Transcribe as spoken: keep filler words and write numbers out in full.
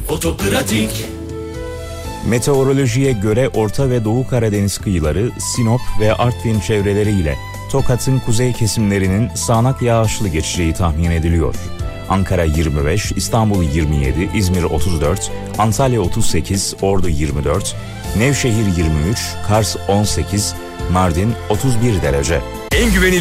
Fotopratik. Meteorolojiye göre Orta ve Doğu Karadeniz kıyıları, Sinop ve Artvin çevreleriyle Tokat'ın kuzey kesimlerinin sağanak yağışlı geçeceği tahmin ediliyor. Ankara yirmi beş, İstanbul yirmi yedi, İzmir otuz dört, Antalya otuz sekiz, Ordu yirmi dört, Nevşehir yirmi üç, Kars on sekiz, Mardin otuz bir derece. En güvenilir